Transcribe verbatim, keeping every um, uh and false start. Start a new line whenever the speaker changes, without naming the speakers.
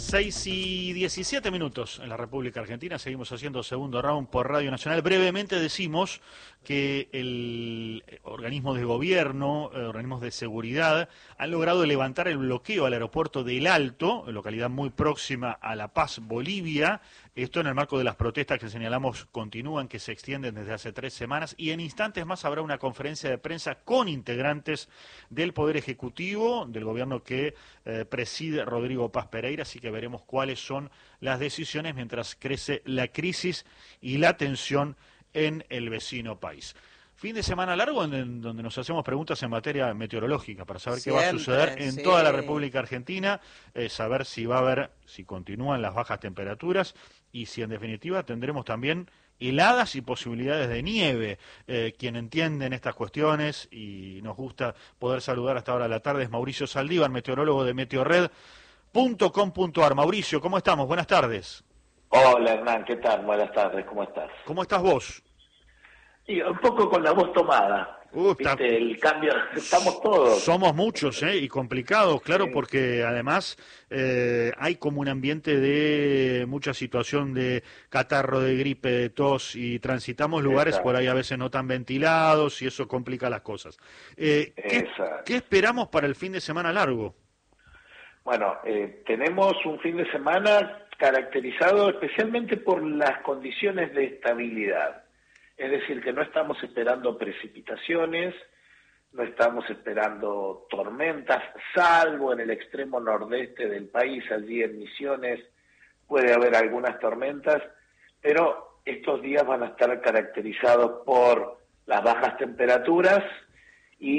seis y diecisiete minutos en la República Argentina, seguimos haciendo segundo round por Radio Nacional. Brevemente decimos que el organismo de gobierno, eh, organismos de seguridad, han logrado levantar el bloqueo al aeropuerto de El Alto, localidad muy próxima a La Paz, Bolivia. Esto en el marco de las protestas que señalamos continúan, que se extienden desde hace tres semanas, y en instantes más habrá una conferencia de prensa con integrantes del Poder Ejecutivo, del gobierno que eh, preside Rodrigo Paz Pereira, así que veremos cuáles son las decisiones mientras crece la crisis y la tensión en el vecino país. Fin de semana largo en, en donde nos hacemos preguntas en materia meteorológica para saber
Siempre,
qué va a suceder en
sí.
toda la República Argentina, eh, saber si va a haber, si continúan las bajas temperaturas y si en definitiva tendremos también heladas y posibilidades de nieve. Eh, quien entiende en estas cuestiones y nos gusta poder saludar hasta ahora de la tarde es Mauricio Saldívar, meteorólogo de meteorred punto com punto ar. Mauricio, ¿cómo estamos? Buenas tardes.
Hola Hernán, ¿qué tal? Buenas tardes, ¿cómo estás?
¿Cómo estás vos?
Y un poco con la voz tomada.
Uh,
¿Viste?
está...
El cambio, estamos todos.
Somos muchos, ¿eh? Y complicados, claro,
Sí.
porque además eh, hay como un ambiente de mucha situación de catarro, de gripe, de tos, y transitamos lugares
Exacto.
por ahí a veces no tan ventilados y eso complica las cosas. Eh, ¿qué,
Exacto.
¿Qué esperamos para el fin de semana largo?
Bueno, eh, tenemos un fin de semana caracterizado especialmente por las condiciones de estabilidad. Es decir, que no estamos esperando precipitaciones, no estamos esperando tormentas, salvo en el extremo nordeste del país, allí en Misiones puede haber algunas tormentas, pero estos días van a estar caracterizados por las bajas temperaturas